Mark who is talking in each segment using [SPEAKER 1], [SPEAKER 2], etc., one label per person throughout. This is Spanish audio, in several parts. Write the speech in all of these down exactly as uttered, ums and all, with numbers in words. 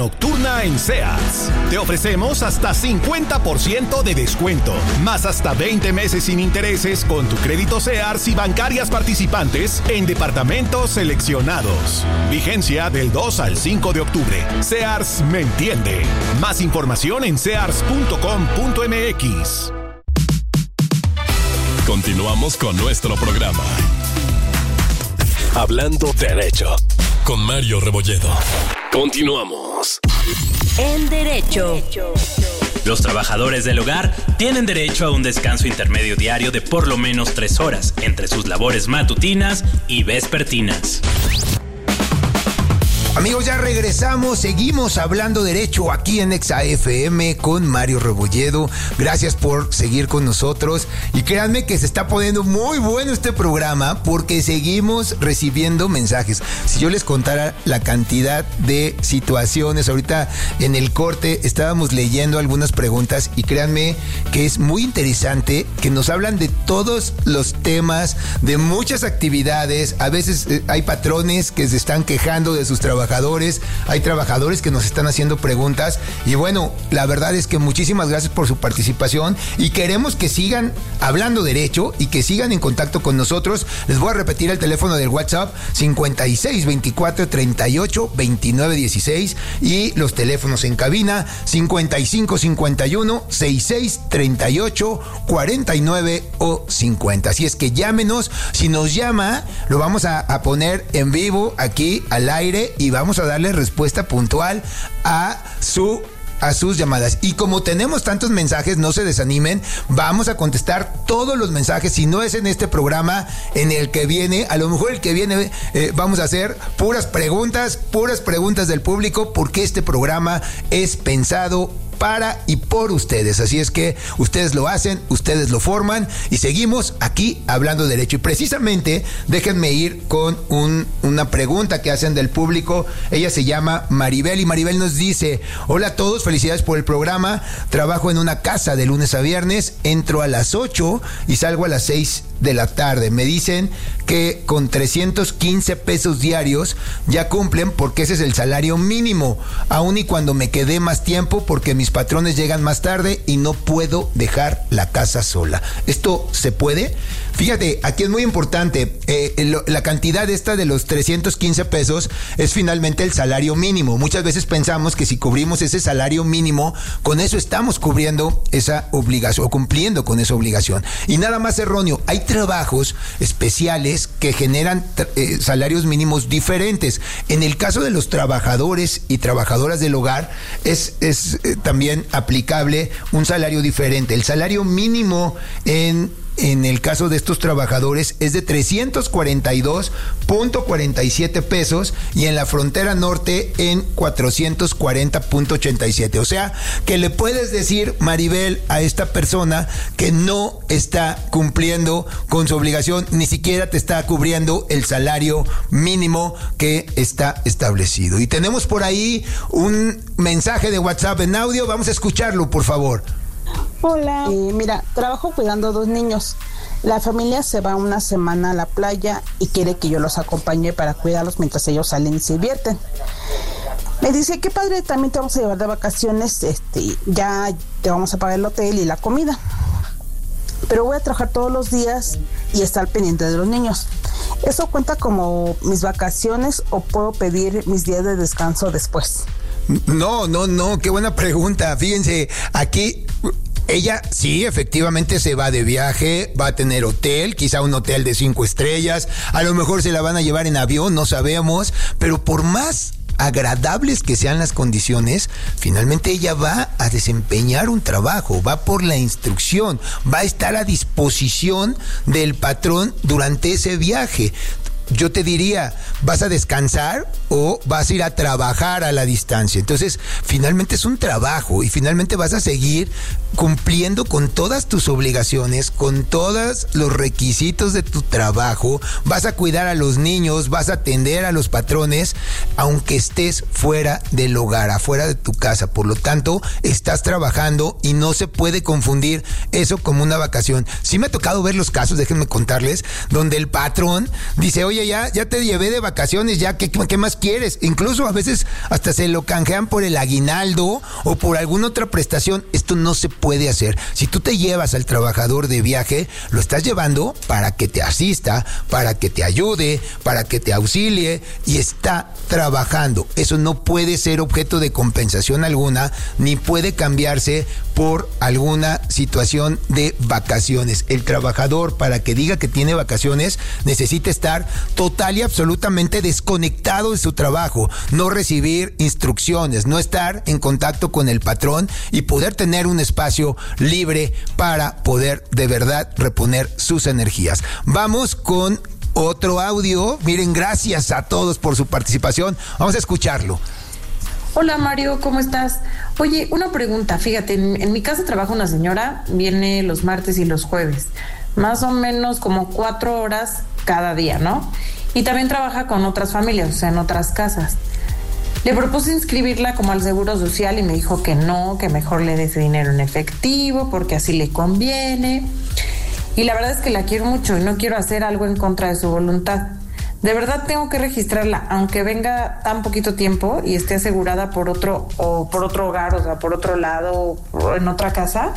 [SPEAKER 1] Nocturna en Sears. Te ofrecemos hasta cincuenta por ciento de descuento, más hasta veinte meses sin intereses con tu crédito Sears y bancarias participantes en departamentos seleccionados. Vigencia del dos al cinco de octubre. Sears me entiende. Más información en sears punto com punto m x.
[SPEAKER 2] Continuamos con nuestro programa. Hablando Derecho con Mario Rebolledo. Continuamos.
[SPEAKER 3] En Derecho.
[SPEAKER 4] Los trabajadores del hogar tienen derecho a un descanso intermedio diario de por lo menos tres horas entre sus labores matutinas y vespertinas.
[SPEAKER 5] Amigos, ya regresamos, seguimos hablando derecho aquí en Exa F M con Mario Rebolledo. Gracias por seguir con nosotros y créanme que se está poniendo muy bueno este programa porque seguimos recibiendo mensajes. Si yo les contara la cantidad de situaciones, ahorita en el corte estábamos leyendo algunas preguntas y créanme que es muy interesante que nos hablan de todos los temas, de muchas actividades. A veces eh, hay patrones que se están quejando de sus trabajadores. Trabajadores, hay trabajadores que nos están haciendo preguntas y bueno, la verdad es que muchísimas gracias por su participación y queremos que sigan hablando derecho y que sigan en contacto con nosotros. Les voy a repetir el teléfono del WhatsApp cincuenta y seis veinticuatro treinta y ocho veintinueve dieciséis y los teléfonos en cabina cincuenta y cinco cincuenta y uno sesenta y seis treinta y ocho cuarenta y nueve o cincuenta. Así es que llámenos, si nos llama lo vamos a, a poner en vivo aquí al aire y vamos a darle respuesta puntual a su a sus llamadas. Y como tenemos tantos mensajes, no se desanimen, vamos a contestar todos los mensajes. Si no es en este programa, en el que viene, a lo mejor el que viene eh, vamos a hacer puras preguntas, puras preguntas del público, porque este programa es pensado para y por ustedes. Así es que ustedes lo hacen, ustedes lo forman y seguimos aquí hablando derecho. Y precisamente déjenme ir con un, una pregunta que hacen del público. Ella se llama Maribel y Maribel nos dice: hola a todos, felicidades por el programa. Trabajo en una casa de lunes a viernes, entro a las ocho y salgo a las seis de la tarde. Me dicen que con trescientos quince pesos diarios ya cumplen porque ese es el salario mínimo, aun y cuando me quedé más tiempo porque mis patrones llegan más tarde y no puedo dejar la casa sola. ¿Esto se puede? Fíjate, aquí es muy importante, eh, lo, la cantidad esta de los trescientos quince pesos es finalmente el salario mínimo. Muchas veces pensamos que si cubrimos ese salario mínimo, con eso estamos cubriendo esa obligación o cumpliendo con esa obligación. Y nada más erróneo, hay trabajos especiales que generan eh, salarios mínimos diferentes. En el caso de los trabajadores y trabajadoras del hogar, es, es eh, también aplicable un salario diferente. El salario mínimo en En el caso de estos trabajadores es de trescientos cuarenta y dos punto cuarenta y siete pesos y en la frontera norte en cuatrocientos cuarenta punto ochenta y siete. O sea, que le puedes decir, Maribel, a esta persona que no está cumpliendo con su obligación, ni siquiera te está cubriendo el salario mínimo que está establecido. Y tenemos por ahí un mensaje de WhatsApp en audio, vamos a escucharlo, por favor.
[SPEAKER 6] Hola, eh, mira, trabajo cuidando a dos niños. La familia se va una semana a la playa y quiere que yo los acompañe para cuidarlos mientras ellos salen y se divierten. Me dice, qué padre, también te vamos a llevar de vacaciones, este, ya te vamos a pagar el hotel y la comida. Pero voy a trabajar todos los días y estar pendiente de los niños. ¿Eso cuenta como mis vacaciones o puedo pedir mis días de descanso después?
[SPEAKER 5] No, no, no, qué buena pregunta. Fíjense, aquí ella sí, efectivamente se va de viaje, va a tener hotel, quizá un hotel de cinco estrellas, a lo mejor se la van a llevar en avión, no sabemos, pero por más agradables que sean las condiciones, finalmente ella va a desempeñar un trabajo, va por la instrucción, va a estar a disposición del patrón durante ese viaje. Yo te diría, ¿vas a descansar o vas a ir a trabajar a la distancia? Entonces, finalmente es un trabajo y finalmente vas a seguir cumpliendo con todas tus obligaciones, con todos los requisitos de tu trabajo, vas a cuidar a los niños, vas a atender a los patrones, aunque estés fuera del hogar, afuera de tu casa. Por lo tanto, estás trabajando y no se puede confundir eso como una vacación. Sí me ha tocado ver los casos, déjenme contarles, donde el patrón dice, oye, oye, ya, ya te llevé de vacaciones, ya, ¿qué, qué más quieres? Incluso a veces hasta se lo canjean por el aguinaldo o por alguna otra prestación. Esto no se puede hacer. Si tú te llevas al trabajador de viaje, lo estás llevando para que te asista, para que te ayude, para que te auxilie, y está trabajando. Eso no puede ser objeto de compensación alguna, ni puede cambiarse por alguna situación de vacaciones. El trabajador, para que diga que tiene vacaciones, necesita estar total y absolutamente desconectado de su trabajo, no recibir instrucciones, no estar en contacto con el patrón y poder tener un espacio libre para poder de verdad reponer sus energías. Vamos con otro audio. Miren, gracias a todos por su participación. Vamos a escucharlo.
[SPEAKER 7] Hola Mario, ¿cómo estás? Oye, una pregunta, fíjate, en, en mi casa trabaja una señora, viene los martes y los jueves, más o menos como cuatro horas cada día, ¿no? Y también trabaja con otras familias, o sea, en otras casas. Le propuse inscribirla como al Seguro Social y me dijo que no, que mejor le dé ese dinero en efectivo porque así le conviene. Y la verdad es que la quiero mucho y no quiero hacer algo en contra de su voluntad. De verdad tengo que registrarla, aunque venga tan poquito tiempo y esté asegurada por otro o por otro hogar, o sea, por otro lado o en otra casa.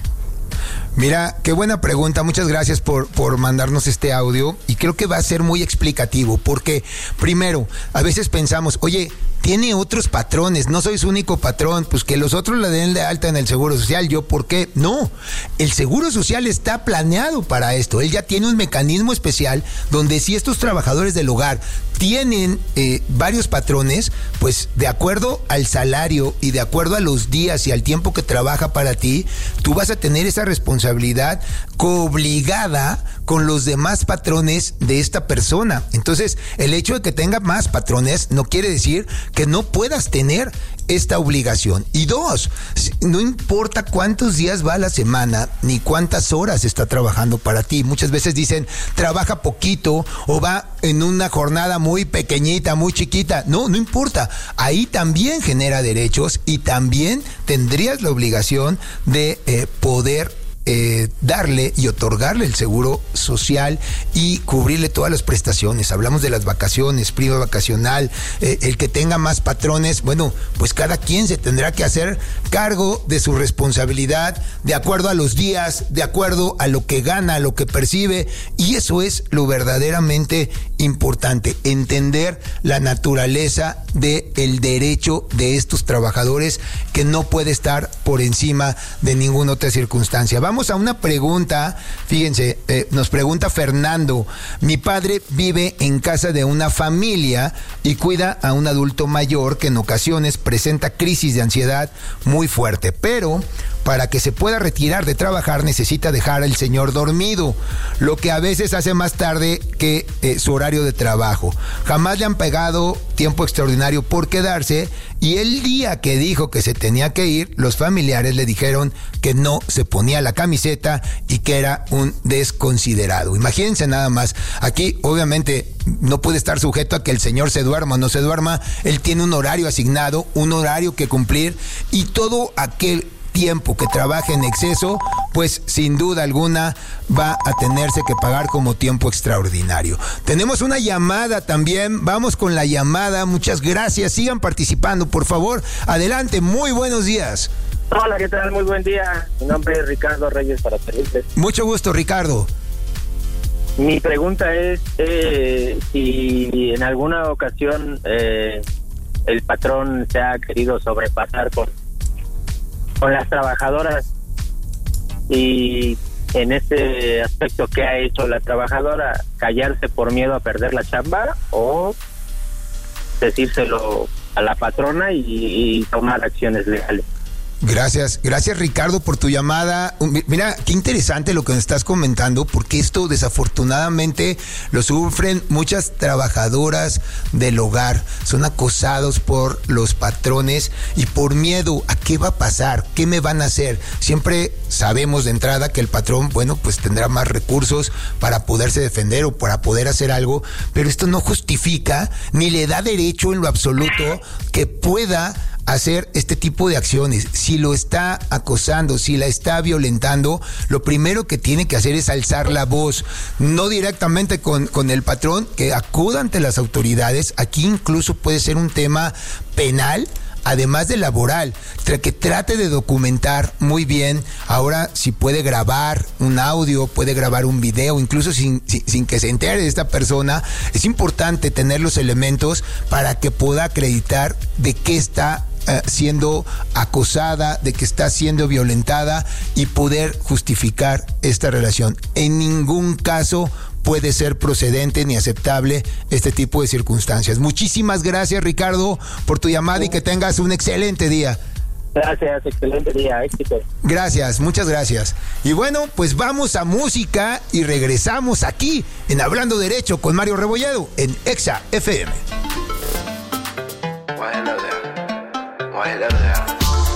[SPEAKER 5] Mira, qué buena pregunta, muchas gracias por, por mandarnos este audio, y creo que va a ser muy explicativo, porque primero, a veces pensamos, oye, tiene otros patrones, no soy su único patrón, pues que los otros la den de alta en el Seguro Social, ¿yo por qué? No, el Seguro Social está planeado para esto, él ya tiene un mecanismo especial donde si estos trabajadores del hogar tienen eh, varios patrones, pues de acuerdo al salario y de acuerdo a los días y al tiempo que trabaja para ti, tú vas a tener esa responsabilidad coobligada con los demás patrones de esta persona. Entonces, el hecho de que tenga más patrones no quiere decir que no puedas tener esta obligación. Y dos, no importa cuántos días va a la semana, ni cuántas horas está trabajando para ti. Muchas veces dicen, trabaja poquito o va en una jornada muy pequeñita, muy chiquita. No, no importa. Ahí también genera derechos y también tendrías la obligación de eh, poder Eh, darle y otorgarle el seguro social y cubrirle todas las prestaciones. Hablamos de las vacaciones, prima vacacional, eh, el que tenga más patrones, bueno, pues cada quien se tendrá que hacer cargo de su responsabilidad de acuerdo a los días, de acuerdo a lo que gana, a lo que percibe, y eso es lo verdaderamente importante, entender la naturaleza del derecho de estos trabajadores que no puede estar por encima de ninguna otra circunstancia. Vamos a una pregunta, fíjense, eh, nos pregunta Fernando, mi padre vive en casa de una familia y cuida a un adulto mayor que en ocasiones presenta crisis de ansiedad muy fuerte, pero para que se pueda retirar de trabajar necesita dejar al señor dormido, lo que a veces hace más tarde que eh, su horario de trabajo. Jamás le han pagado tiempo extraordinario por quedarse, y el día que dijo que se tenía que ir, los familiares le dijeron que no se ponía la camiseta y que era un desconsiderado. Imagínense nada más, aquí obviamente no puede estar sujeto a que el señor se duerma o no se duerma, él tiene un horario asignado, un horario que cumplir, y todo aquel tiempo que trabaje en exceso, pues sin duda alguna va a tenerse que pagar como tiempo extraordinario. Tenemos una llamada también, vamos con la llamada, muchas gracias, sigan participando, por favor, adelante, muy buenos días.
[SPEAKER 8] Hola, ¿qué tal? Muy buen día, mi nombre es Ricardo Reyes para servirles.
[SPEAKER 5] Mucho gusto, Ricardo.
[SPEAKER 8] Mi pregunta es eh, si en alguna ocasión eh, el patrón se ha querido sobrepasar con con las trabajadoras, y en ese aspecto, ¿qué ha hecho la trabajadora? ¿Callarse por miedo a perder la chamba o decírselo a la patrona y, y tomar acciones legales?
[SPEAKER 5] Gracias, gracias Ricardo por tu llamada. Mira, qué interesante lo que nos estás comentando, porque esto desafortunadamente lo sufren muchas trabajadoras del hogar. Son acosados por los patrones y por miedo a qué va a pasar, qué me van a hacer. Siempre sabemos de entrada que el patrón, bueno, pues tendrá más recursos para poderse defender o para poder hacer algo, pero esto no justifica ni le da derecho en lo absoluto que pueda hacer este tipo de acciones. Si lo está acosando, si la está violentando, lo primero que tiene que hacer es alzar la voz, no directamente con, con el patrón, que acuda ante las autoridades. Aquí incluso puede ser un tema penal, además de laboral, que trate de documentar muy bien. Ahora, si puede grabar un audio, puede grabar un video, incluso sin, sin, sin que se entere de esta persona. Es importante tener los elementos para que pueda acreditar de qué está eh, siendo acosada, de que está siendo violentada y poder justificar esta relación. En ningún caso puede ser procedente ni aceptable este tipo de circunstancias. Muchísimas gracias, Ricardo, por tu llamada y que tengas un excelente día.
[SPEAKER 8] Gracias, excelente día, éxito.
[SPEAKER 5] Gracias, muchas gracias. Y bueno, pues vamos a música y regresamos aquí en Hablando Derecho con Mario Rebolledo en Exa F M.
[SPEAKER 9] Why hello there? Why hello there?